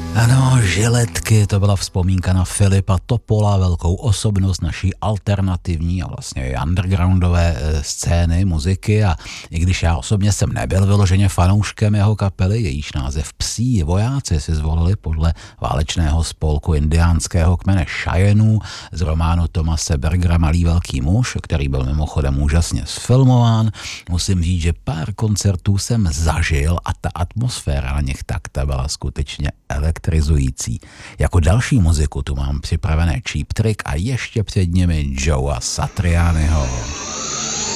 Ano, žiletky, to byla vzpomínka na Filipa Topola, velkou osobnost naší alternativní a vlastně i undergroundové scény, muziky, a i když já osobně jsem nebyl vyloženě fanouškem jeho kapely, jejíž název Psí vojáci si zvolili podle válečného spolku indiánského kmene Cheyenů z románu Thomase Bergera Malý velký muž, který byl mimochodem úžasně sfilmován. Musím říct, že pár koncertů jsem zažil a ta atmosféra na nich ta byla skutečně elektrizující. Jako další muziku tu mám připravené Cheap Trick a ještě před nimi Joea Satrianiho.